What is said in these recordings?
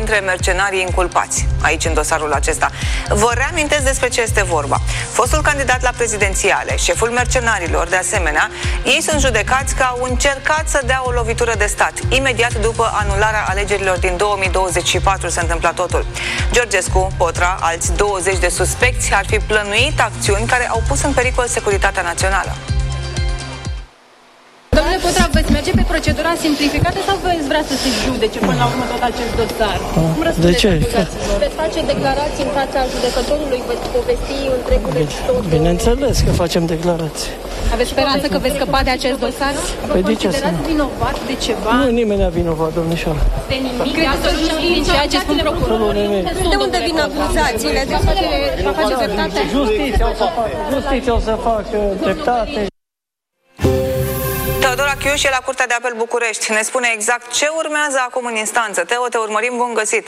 dintre mercenarii inculpați aici în dosarul acesta. Vă reamintesc despre ce este vorba. Fostul candidat la prezidențiale, șeful mercenarilor, de asemenea, ei sunt judecați că au încercat să dea o lovitură de stat. Imediat după anularea alegerilor din 2024 se întâmplă totul. Georgescu, Potra, alți 20 de suspecți ar fi plănuit acțiuni care au pus în pericol securitatea națională. Domnule Potra, veți merge pe procedura simplificată sau veți vrea să se judece până la urmă tot acest dosar? De ce? Veți face declarații în fața judecătorului, veți povesti întregul tot? Bineînțeles că facem declarații. Aveți speranță că veți scăpa de acest dosar? Păi de ce să nu? Vinovat de ceva? Nu, nimeni a vinovat, domnișoară. De nimic? Credeți că din ceea ce spun procurorii? De unde vin acuzațiile? Va face dreptate? Justiția o să facă dreptate. Teodor Achiuș e la Curtea de Apel București. Ne spune exact ce urmează acum în instanță. Teo, te urmărim, bun găsit!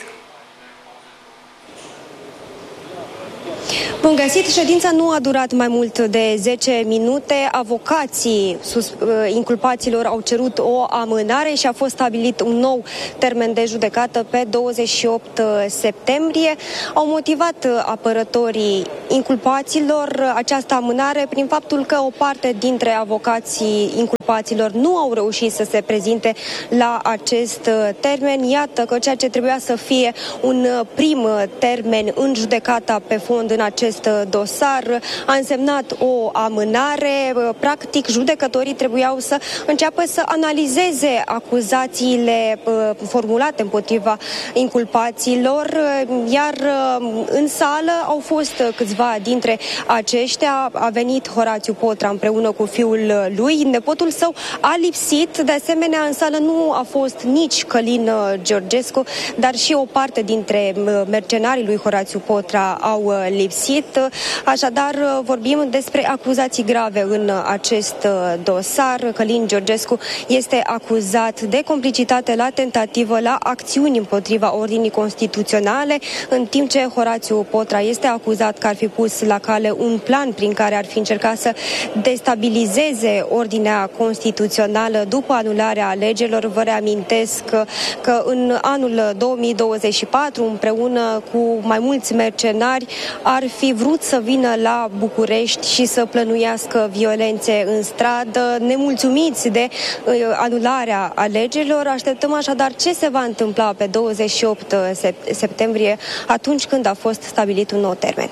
Bun găsit, ședința nu a durat mai mult de 10 minute. Avocații inculpaților au cerut o amânare și a fost stabilit un nou termen de judecată pe 28 septembrie. Au motivat apărătorii inculpaților această amânare prin faptul că o parte dintre avocații inculpaților nu au reușit să se prezinte la acest termen. Iată că ceea ce trebuia să fie un prim termen în judecata pe fond în acest dosar a însemnat o amânare. Practic, judecătorii trebuiau să înceapă să analizeze acuzațiile formulate împotriva inculpaților, iar în sală au fost câțiva dintre aceștia. A venit Horațiu Potra împreună cu fiul lui, nepotul său a lipsit. De asemenea, în sală nu a fost nici Călin Georgescu, dar și o parte dintre mercenarii lui Horațiu Potra au lipsit. Așadar, vorbim despre acuzații grave în acest dosar. Călin Georgescu este acuzat de complicitate la tentativă, la acțiuni împotriva ordinii constituționale, în timp ce Horațiu Potra este acuzat că ar fi pus la cale un plan prin care ar fi încercat să destabilizeze ordinea constituțională după anularea alegerilor. Vă reamintesc că în anul 2024, împreună cu mai mulți mercenari, ar fi vrut să vină la București și să plănuiască violențe în stradă. Nemulțumiți de anularea alegerilor, așteptăm așadar ce se va întâmpla pe 28 septembrie, atunci când a fost stabilit un nou termen.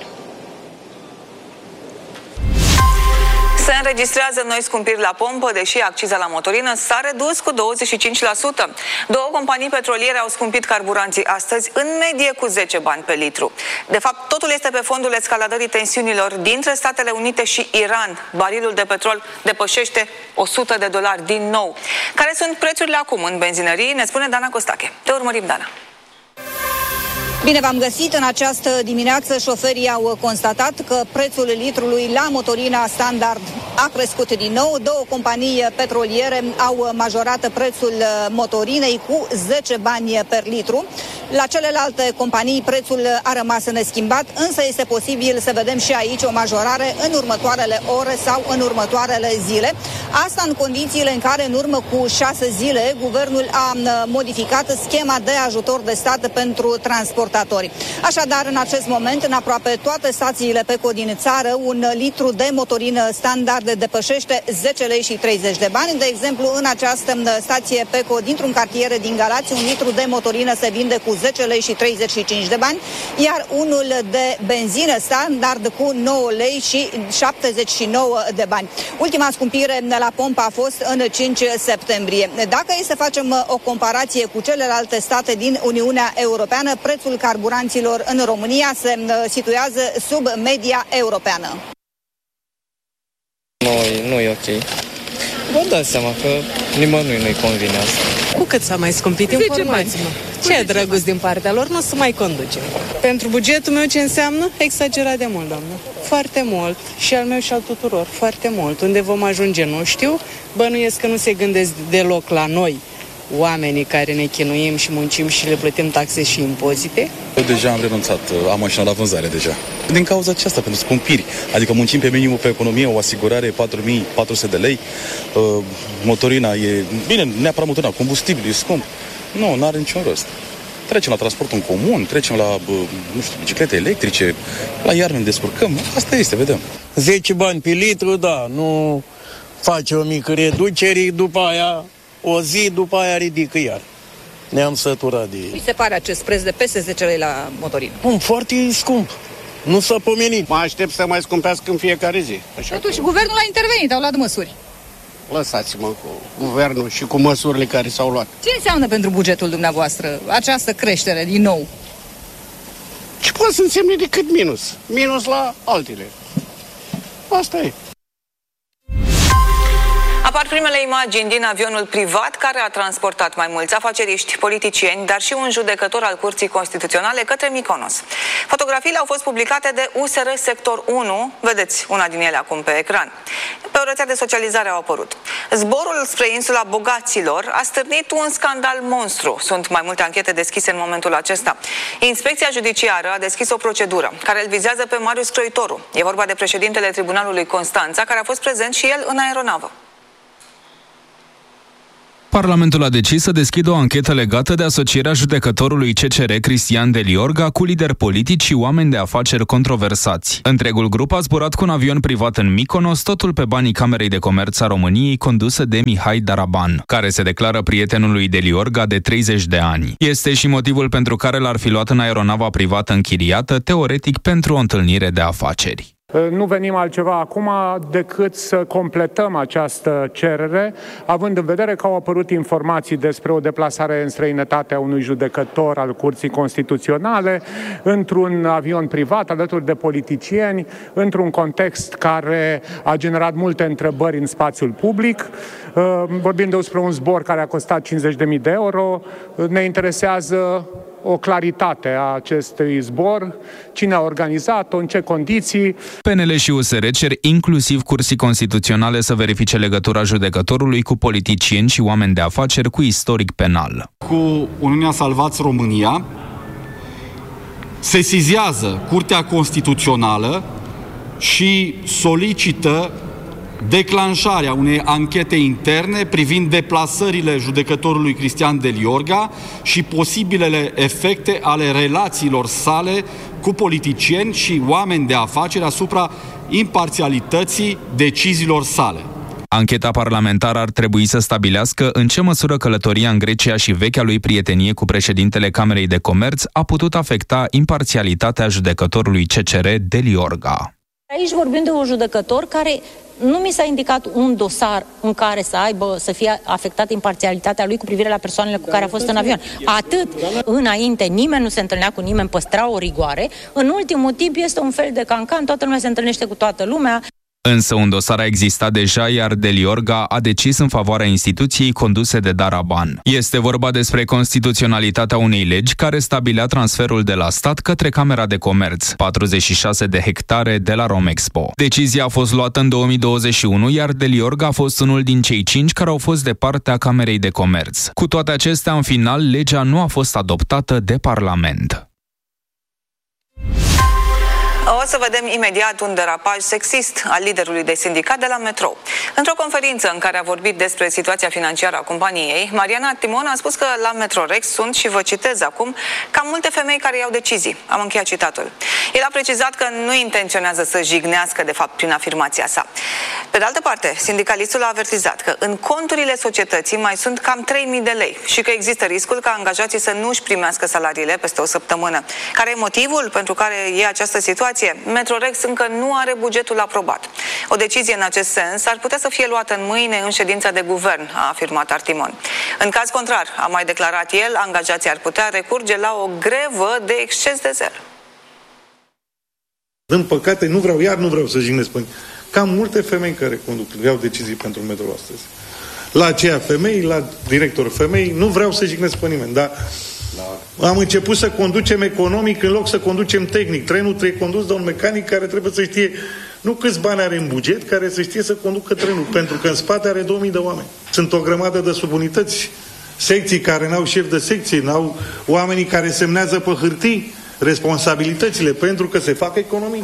Se înregistrează noi scumpiri la pompă, deși acciza la motorină s-a redus cu 25%. Două companii petroliere au scumpit carburanții astăzi în medie cu 10 bani pe litru. De fapt, totul este pe fondul escaladării tensiunilor dintre Statele Unite și Iran. Barilul de petrol depășește $100 din nou. Care sunt prețurile acum în benzinării? Ne spune Dana Costache. Te urmărim, Dana. Bine v-am găsit! În această dimineață șoferii au constatat că prețul litrului la motorina standard a crescut din nou. Două companii petroliere au majorat prețul motorinei cu 10 bani per litru. La celelalte companii prețul a rămas neschimbat, însă este posibil să vedem și aici o majorare în următoarele ore sau în următoarele zile. Asta în condițiile în care în urmă cu 6 zile guvernul a modificat schema de ajutor de stat pentru transportatori. Așadar, în acest moment, în aproape toate stațiile PECO din țară, un litru de motorină standard depășește 10 lei și 30 de bani. De exemplu, în această stație PECO dintr-un cartier din Galați, un litru de motorină se vinde cu 10 lei și 35 de bani, iar unul de benzină standard cu 9 lei și 79 de bani. Ultima scumpire la pompă a fost în 5 septembrie. Dacă e să facem o comparație cu celelalte state din Uniunea Europeană, prețul carburanților în România se situează sub media europeană. Nu e ok. Vă dați seama că nimănui nu-i convine asta. Cu cât s-a mai scumpit? Informați-mă. Ce drăguț din partea lor, nu se mai conduce. Pentru bugetul meu ce înseamnă? Exagerat de mult, doamnă. Foarte mult. Și al meu și al tuturor. Foarte mult. Unde vom ajunge, nu știu. Bănuiesc că nu se gândesc deloc la noi, oamenii care ne chinuim și muncim și le plătim taxe și impozite. Eu deja am renunțat, am mașina la vânzare deja. Din cauza aceasta, pentru scumpiri. Adică muncim pe minimul pe economie, o asigurare 4.400 de lei, motorina e, bine, neapărat motorina, combustibil e scump. Nu are niciun rost. trecem la transportul în comun, trecem la, nu știu, biciclete electrice, la iarnă ne descurcăm. Asta este, vedem. 10 bani pe litru, da, nu face o mică reducere, după aia, o zi, după aia ridică iar. Ne-am săturat de ei. Mi se pare acest preț de peste 10 lei la motorină? Foarte scump. Nu s-a pomenit. Mă aștept să mai scumpească în fiecare zi. Așa. Totuși, guvernul a intervenit, au luat măsuri. Lăsați-mă cu guvernul și cu măsurile care s-au luat. Ce înseamnă pentru bugetul dumneavoastră această creștere din nou? Ce poate să însemne decât minus? Minus la altele. Asta e. Apar primele imagini din avionul privat care a transportat mai mulți afaceriști, politicieni, dar și un judecător al Curții Constituționale către Mykonos. Fotografiile au fost publicate de USR Sector 1, vedeți una din ele acum pe ecran. Pe o rețea de socializare au apărut. Zborul spre insula bogaților a stârnit un scandal monstru. Sunt mai multe anchete deschise în momentul acesta. Inspecția judiciară a deschis o procedură care îl vizează pe Marius Croitoru. E vorba de președintele Tribunalului Constanța, care a fost prezent și el în aeronavă. Parlamentul a decis să deschidă o anchetă legată de asocierea judecătorului CCR Cristian Deliorga cu lideri politici și oameni de afaceri controversați. Întregul grup a zburat cu un avion privat în Mykonos, totul pe banii Camerei de Comerț a României, condusă de Mihai Daraban, care se declară prietenul lui Deliorga de 30 de ani. Este și motivul pentru care l-ar fi luat în aeronava privată închiriată, teoretic pentru o întâlnire de afaceri. Nu venim altceva acum decât să completăm această cerere, având în vedere că au apărut informații despre o deplasare în străinătate a unui judecător al Curții Constituționale într-un avion privat, alături de politicieni, într-un context care a generat multe întrebări în spațiul public. Vorbim despre un zbor care a costat 50.000 de euro. Ne interesează o claritate a acestui zbor, cine a organizat-o, în ce condiții. PNL și USR cer inclusiv Curții Constituționale să verifice legătura judecătorului cu politicieni și oameni de afaceri cu istoric penal. Cu Uniunea Salvați România sesizează Curtea Constituțională și solicită declanșarea unei anchete interne privind deplasările judecătorului Cristian Deliorga și posibilele efecte ale relațiilor sale cu politicieni și oameni de afaceri asupra imparțialității deciziilor sale. Ancheta parlamentară ar trebui să stabilească în ce măsură călătoria în Grecia și vechea lui prietenie cu președintele Camerei de Comerț a putut afecta imparțialitatea judecătorului CCR Deliorga. Aici vorbim de un judecător care nu mi s-a indicat un dosar în care să fie afectată imparțialitatea lui cu privire la persoanele cu care a fost în avion. Atât. Înainte nimeni nu se întâlnea cu nimeni, păstra o rigoare. În ultimul timp este un fel de cancan, toată lumea se întâlnește cu toată lumea. Însă un dosar a existat deja, iar Deliorga a decis în favoarea instituției conduse de Daraban. Este vorba despre constituționalitatea unei legi care stabilea transferul de la stat către Camera de Comerț, 46 de hectare de la Romexpo. Decizia a fost luată în 2021, iar Deliorga a fost unul din cei 5 care au fost de partea Camerei de Comerț. Cu toate acestea, în final, legea nu a fost adoptată de Parlament. O să vedem imediat un derapaj sexist al liderului de sindicat de la Metrou. Într-o conferință în care a vorbit despre situația financiară a companiei, Mariana Timon a spus că la Metrorex sunt, și vă citez acum, cam multe femei care iau decizii. Am încheiat citatul. El a precizat că nu intenționează să jignească, de fapt, prin afirmația sa. Pe de altă parte, sindicalistul a avertizat că în conturile societății mai sunt cam 3.000 de lei și că există riscul ca angajații să nu-și primească salariile peste o săptămână. Care e motivul pentru care e această situație? Metrorex încă nu are bugetul aprobat. O decizie în acest sens ar putea să fie luată în mâine în ședința de guvern, a afirmat Artimon. În caz contrar, a mai declarat el, angajații ar putea recurge la o grevă de exces de zel. Din păcate, nu vreau să jignesc pe cam multe femei care iau decizii pentru Metro astăzi. La aceea femei, la director femei, nu vreau să jignesc pe nimeni, dar am început să conducem economic în loc să conducem tehnic. Trenul trebuie condus de un mecanic care trebuie să știe nu câți bani are în buget, care să știe să conducă trenul, pentru că în spate are 2000 de oameni. Sunt o grămadă de subunități, secții care n-au șef de secție, n-au oamenii care semnează pe hârtii responsabilitățile, pentru că se fac economii.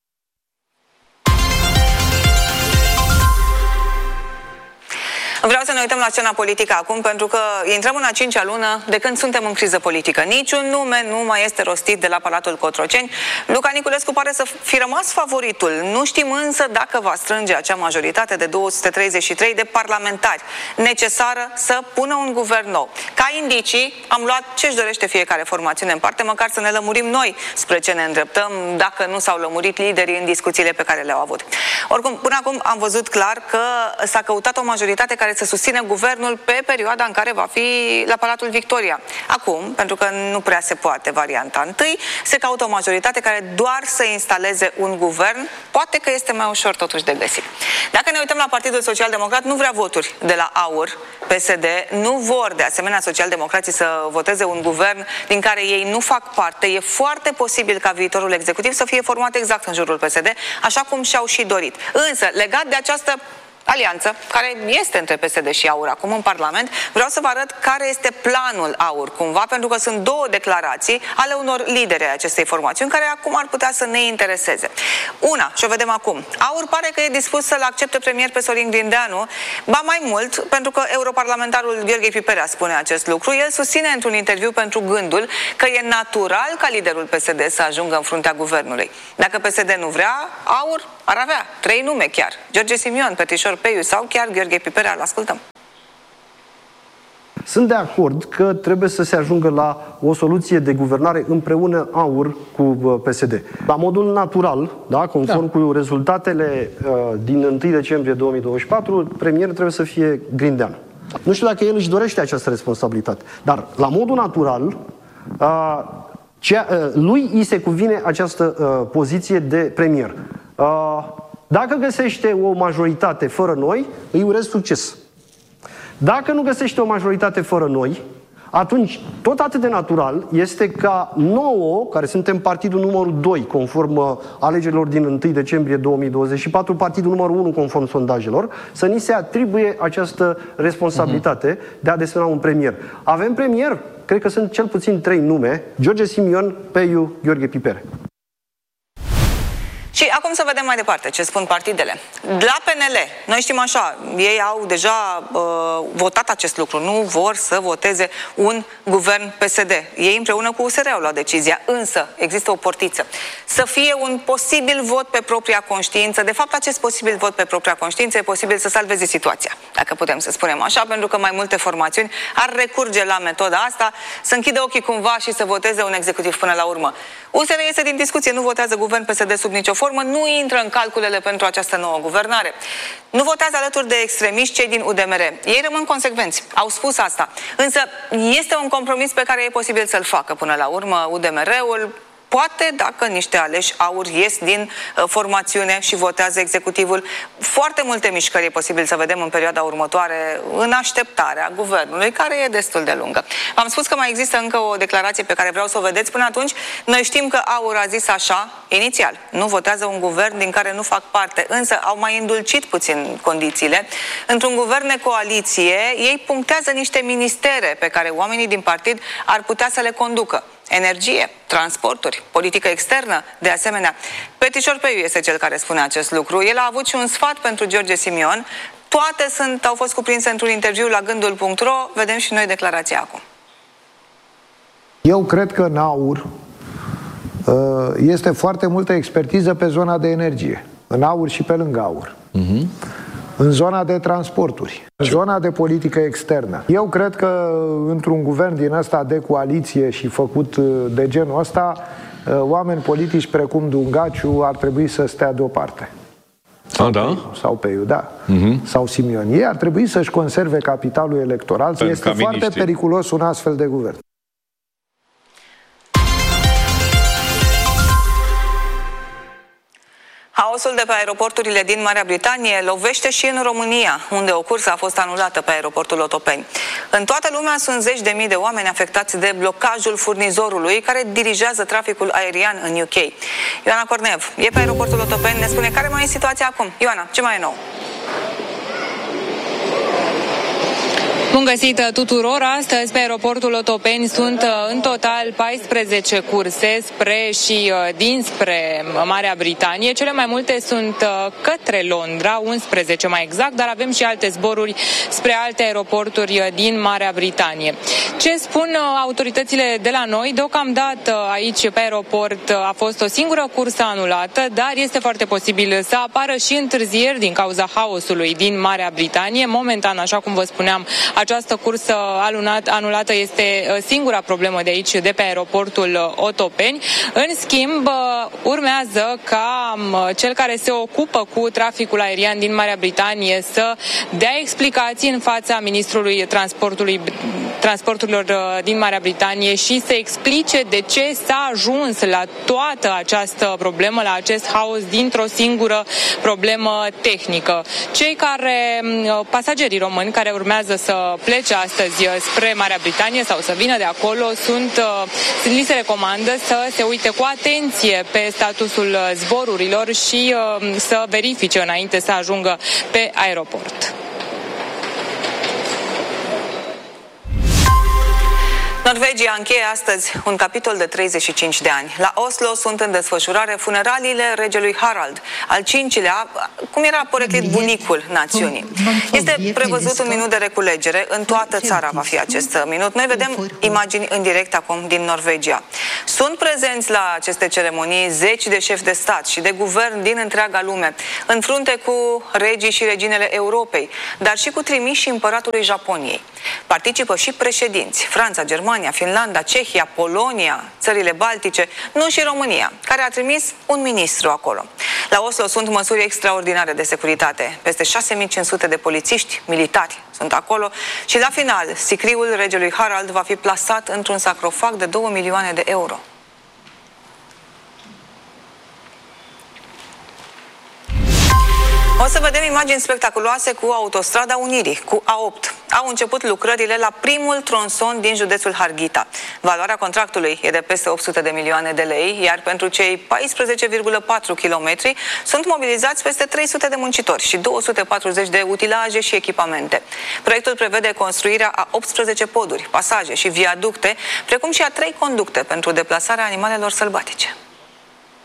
Vreau să ne ne uităm la scena politică acum, pentru că intrăm în a 5-a lună de când suntem în criză politică. Niciun nume nu mai este rostit de la Palatul Cotroceni. Luca Niculescu pare să fi rămas favoritul. Nu știm însă dacă va strânge acea majoritate de 233 de parlamentari necesară să pună un guvern nou. Ca indicii, am luat ce-și dorește fiecare formațiune în parte, măcar să ne lămurim noi spre ce ne îndreptăm, dacă nu s-au lămurit liderii în discuțiile pe care le-au avut. Oricum, până acum am văzut clar că s-a căutat o majoritate care să susțină guvernul pe perioada în care va fi la Palatul Victoria. Acum, pentru că nu prea se poate varianta întâi, se caută o majoritate care doar să instaleze un guvern. Poate că este mai ușor totuși de găsit. Dacă ne uităm la Partidul Social Democrat, nu vrea voturi de la AUR, PSD, nu vor de asemenea socialdemocrații să voteze un guvern din care ei nu fac parte. E foarte posibil ca viitorul executiv să fie format exact în jurul PSD, așa cum și-au și dorit. Însă, legat de această alianță, care este între PSD și AUR acum în Parlament, vreau să vă arăt care este planul AUR, cumva, pentru că sunt două declarații ale unor lideri ai acestei formațiuni care acum ar putea să ne intereseze. Una, și o vedem acum, AUR pare că e dispus să-l accepte premier pe Sorin Grindeanu, ba mai mult, pentru că europarlamentarul Gheorghe Piperea spune acest lucru. El susține într-un interviu pentru Gândul că e natural ca liderul PSD să ajungă în fruntea guvernului. Dacă PSD nu vrea, AUR ar avea 3 nume chiar. George Simion, Petrișor Peiu sau chiar Gheorghe Piperea. Îl ascultăm. Sunt de acord că trebuie să se ajungă la o soluție de guvernare împreună AUR cu PSD. La modul natural, da, conform cu rezultatele din 1 decembrie 2024, premier trebuie să fie Grindeanu. Nu știu dacă el își dorește această responsabilitate, dar la modul natural lui îi se cuvine această poziție de premier. Dacă găsește o majoritate fără noi, îi urez succes. Dacă nu găsește o majoritate fără noi, atunci tot atât de natural este ca nouă, care suntem partidul numărul 2 conform alegerilor din 1 decembrie 2024, partidul numărul 1 conform sondajelor, să ni se atribuie această responsabilitate de a desemna un premier. Avem premier? Cred că sunt cel puțin 3 nume: George Simion, Peiu, Gheorghe Piperea. Și acum să vedem mai departe ce spun partidele. La PNL, noi știm așa, ei au deja votat acest lucru, nu vor să voteze un guvern PSD. Ei împreună cu USR au luat decizia, însă există o portiță. Să fie un posibil vot pe propria conștiință. De fapt, acest posibil vot pe propria conștiință e posibil să salveze situația, dacă putem să spunem așa, pentru că mai multe formațiuni ar recurge la metoda asta, să închidă ochii cumva și să voteze un executiv până la urmă. USR iese din discuție, nu votează guvern PSD sub nicio formă, nu intră în calculele pentru această nouă guvernare. Nu votează alături de extremiști cei din UDMR. Ei rămân consecvenți, au spus asta. Însă este un compromis pe care e posibil să-l facă până la urmă UDMR-ul. Poate dacă niște aleși AUR ies din formațiune și votează executivul. Foarte multe mișcări e posibil să vedem în perioada următoare în așteptarea guvernului, care e destul de lungă. V-am spus că mai există încă o declarație pe care vreau să o vedeți. Până atunci, noi știm că AUR a zis așa, inițial, nu votează un guvern din care nu fac parte, însă au mai îndulcit puțin condițiile. Într-un guvern de coaliție, ei punctează niște ministere pe care oamenii din partid ar putea să le conducă. Energie, transporturi, politică externă, de asemenea. Petrișor Peiu este cel care spune acest lucru. El a avut și un sfat pentru George Simion. Toate au fost cuprinse într-un interviu la Gândul.ro. Vedem și noi declarația acum. Eu cred că în AUR este foarte multă expertiză pe zona de energie. În AUR și pe lângă AUR. În zona de transporturi, în zona de politică externă. Eu cred că într-un guvern din ăsta de coaliție și făcut de genul ăsta, oameni politici precum Dungaciu ar trebui să stea deoparte. Sau Peiu, da. Sau Simion. Ei ar trebui să-și conserve capitalul electoral. Este foarte periculos un astfel de guvern. Haosul de pe aeroporturile din Marea Britanie lovește și în România, unde o cursă a fost anulată pe aeroportul Otopeni. În toată lumea sunt zeci de mii de oameni afectați de blocajul furnizorului care dirigează traficul aerian în UK. Ioana Cornev e pe aeroportul Otopeni, ne spune care mai e situația acum. Ioana, ce mai e nou? Bun găsit tuturor! Astăzi pe aeroportul Otopeni sunt în total 14 curse spre și dinspre Marea Britanie. Cele mai multe sunt către Londra, 11 mai exact, dar avem și alte zboruri spre alte aeroporturi din Marea Britanie. Ce spun autoritățile de la noi? Deocamdată aici pe aeroport a fost o singură cursă anulată, dar este foarte posibil să apară și întârzieri din cauza haosului din Marea Britanie. Momentan, așa cum vă spuneam, această cursă anulată este singura problemă de aici, de pe aeroportul Otopeni. În schimb, urmează ca cel care se ocupă cu traficul aerian din Marea Britanie să dea explicații în fața ministrului transporturilor din Marea Britanie și să explice de ce s-a ajuns la toată această problemă, la acest haos dintr-o singură problemă tehnică. Pasagerii români care urmează să plece astăzi spre Marea Britanie sau să vină de acolo, li se recomandă să se uite cu atenție pe statusul zborurilor și să verifice înainte să ajungă pe aeroport. Norvegia încheie astăzi un capitol de 35 de ani. La Oslo sunt în desfășurare funeraliile regelui Harald, al cincilea, cum era poreclit bunicul națiunii. Este prevăzut un minut de reculegere. În toată țara va fi acest minut. Noi vedem imagini în direct acum din Norvegia. Sunt prezenți la aceste ceremonii zeci de șefi de stat și de guvern din întreaga lume, în frunte cu regii și reginele Europei, dar și cu trimișii împăratului Japoniei. Participă și președinți: Franța, Germania, Finlanda, Cehia, Polonia, țările Baltice, nu și România, care a trimis un ministru acolo. La Oslo sunt măsuri extraordinare de securitate. Peste 6500 de polițiști militari sunt acolo și la final sicriul regelui Harald va fi plasat într-un sarcofag de 2 milioane de euro. O să vedem imagini spectaculoase cu Autostrada Unirii, cu A8. Au început lucrările la primul tronson din județul Harghita. Valoarea contractului e de peste 800 de milioane de lei, iar pentru cei 14,4 kilometri sunt mobilizați peste 300 de muncitori și 240 de utilaje și echipamente. Proiectul prevede construirea a 18 poduri, pasaje și viaducte, precum și a 3 conducte pentru deplasarea animalelor sălbatice.